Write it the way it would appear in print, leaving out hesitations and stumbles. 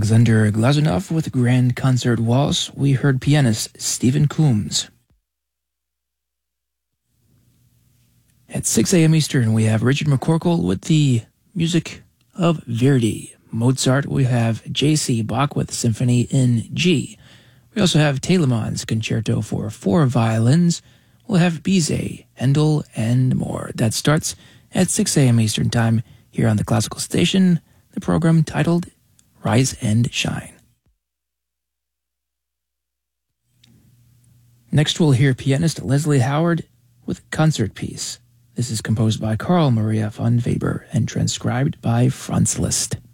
Alexander Glazunov with Grand Concert Waltz. We heard pianist Stephen Coombs. At 6 a.m. Eastern, we have Richard McCorkle with the music of Verdi. Mozart, we have J.C. Bach with Symphony in G. We also have Telemann's Concerto for 4 violins. We'll have Bizet, Handel, and more. That starts at 6 a.m. Eastern Time here on the Classical Station, the program titled Rise and Shine. Next, we'll hear pianist Leslie Howard with Concert Piece. This is composed by Carl Maria von Weber and transcribed by Franz Liszt.